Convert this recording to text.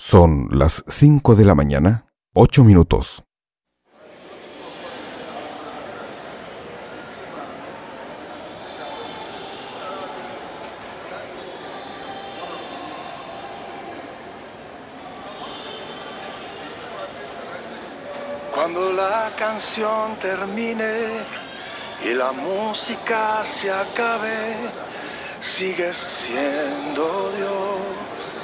Son las 5 de la mañana, 8 minutos. Cuando la canción termine y la música se acabe, sigues siendo Dios.